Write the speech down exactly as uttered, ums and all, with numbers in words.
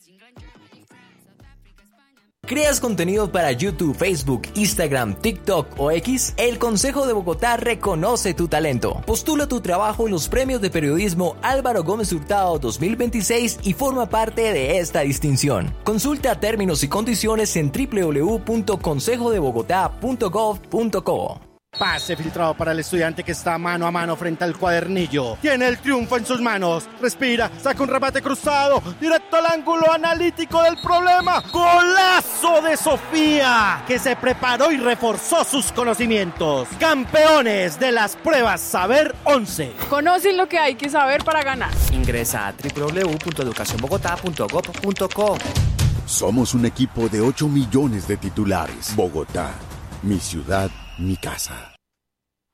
¿Creas contenido para YouTube, Facebook, Instagram, TikTok o X? El Consejo de Bogotá reconoce tu talento. Postula tu trabajo en los premios de periodismo Álvaro Gómez Hurtado dos mil veintiséis y forma parte de esta distinción. Consulta términos y condiciones en doble u doble u doble u punto consejo de bogotá punto gov punto co. Pase filtrado para el estudiante que está mano a mano frente al cuadernillo. Tiene el triunfo en sus manos. Respira, saca un remate cruzado, directo al ángulo analítico del problema. ¡Golazo de Sofía! Que se preparó y reforzó sus conocimientos. Campeones de las pruebas Saber once. Conocen lo que hay que saber para ganar. Ingresa a doble u doble u doble u punto educación bogotá punto gov punto co. Somos un equipo de ocho millones de titulares. Bogotá, mi ciudad, mi casa.